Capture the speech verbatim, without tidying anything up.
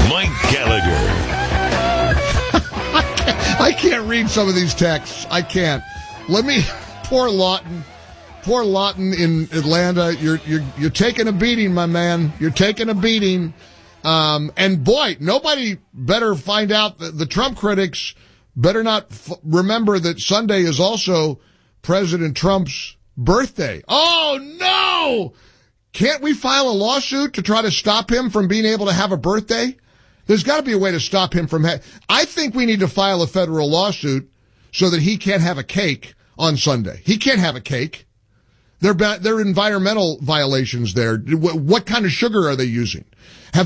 Mike Gallagher. I can't read some of these texts. I can't. Let me, poor Lawton. Poor Lawton in Atlanta. You're, you're, you're taking a beating, my man. You're taking a beating. Um, and boy, nobody better find out that the Trump critics better not f- remember that Sunday is also President Trump's birthday. Oh no! Can't we file a lawsuit to try to stop him from being able to have a birthday? There's got to be a way to stop him from ha- I think we need to file a federal lawsuit so that he can't have a cake on Sunday. He can't have a cake. There are environmental violations there. What kind of sugar are they using? Have